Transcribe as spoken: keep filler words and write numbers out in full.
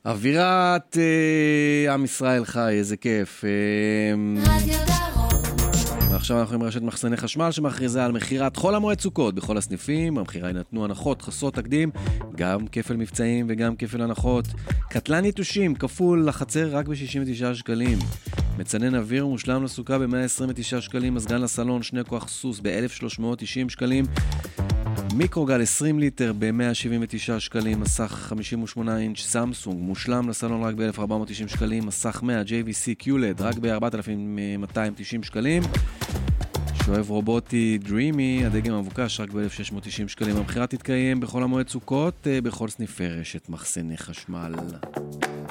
אווירת אה, עם ישראל חי, איזה כיף. אה, ועכשיו אנחנו עם רשת מחסני חשמל שמכריזה על מחירת חול המועד סוכות בכל הסניפים. המחירה ינתנו הנחות חסות תקדים, גם כפל מבצעים וגם כפל הנחות. קטלן יתושים כפול לחצר רק ב-שישים ותשעה שקלים. מצנן אוויר מושלם לסוכה ב-מאה עשרים ותשעה שקלים. מזגן לסלון שני כוח סוס ב-אלף שלוש מאות תשעים שקלים. מיקרוגל עשרים ליטר ב-מאה שבעים ותשעה שקלים. מסך חמישים ושמונה אינץ' סמסונג מושלם לסלון רק ב-אלף ארבע מאות תשעים שקלים. מסך מאה ג'יי וי סי קיולד רק ב-ארבעת אלפים מאתיים תשעים שקלים. שואב רובוטי דרימי הדגם המבוקש רק ב-אלף שש מאות תשעים שקלים. המחירה תתקיים בכל המועד סוכות בכל סניפי רשת מחסני חשמל.